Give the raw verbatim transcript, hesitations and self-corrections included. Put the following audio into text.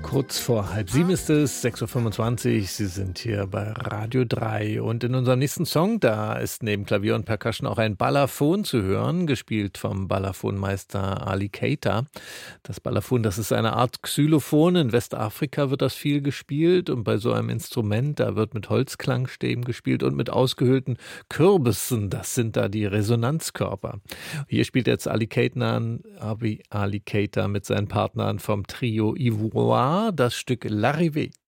Kurz vor halb sieben ist es, sechs Uhr fünfundzwanzig. Sie sind hier bei Radio drei. Und in unserem nächsten Song, da ist neben Klavier und Percussion auch ein Balafon zu hören, gespielt vom Balafonmeister Ali Keita. Das Balafon, das ist eine Art Xylophon. In Westafrika wird das viel gespielt. Und bei so einem Instrument, da wird mit Holzklangstäben gespielt und mit ausgehöhlten Kürbissen. Das sind da die Resonanzkörper. Hier spielt jetzt Ali Keita, Ali Keita mit seinen Partnern vom Trio Ivoire das Stück L'Arrivée.